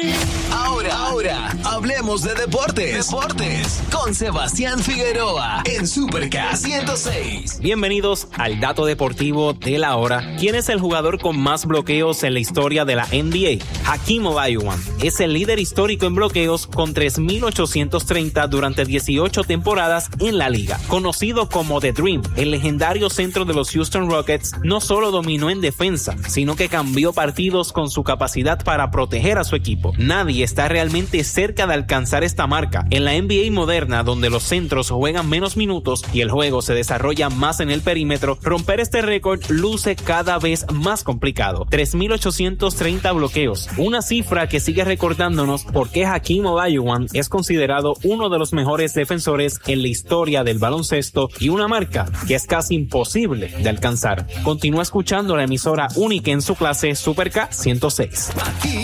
Ahora, hablemos de deportes con Sebastián Figueroa en Supercast 106. Bienvenidos al dato deportivo de la hora. ¿Quién es el jugador con más bloqueos en la historia de la NBA? Hakeem Olajuwon es el líder histórico en bloqueos con 3,830 durante 18 temporadas en la liga. Conocido como The Dream, el legendario centro de los Houston Rockets no solo dominó en defensa, sino que cambió partidos con su capacidad para proteger a su equipo. Nadie está realmente cerca de alcanzar esta marca. En la NBA moderna, donde los centros juegan menos minutos y el juego se desarrolla más en el perímetro, romper este récord luce cada vez más complicado. 3,830 bloqueos, una cifra que sigue recordándonos por qué Hakeem Olajuwon es considerado uno de los mejores defensores en la historia del baloncesto y una marca que es casi imposible de alcanzar. Continúa escuchando la emisora única en su clase, Supercast 106. Aquí